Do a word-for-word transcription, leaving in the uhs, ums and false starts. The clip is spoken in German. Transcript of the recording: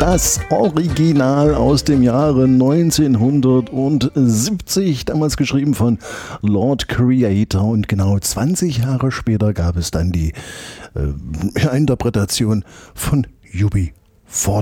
das Original aus dem Jahre neunzehnhundertsiebzig, damals geschrieben von Lord Creator, und genau zwanzig Jahre später gab es dann die äh, Interpretation von U B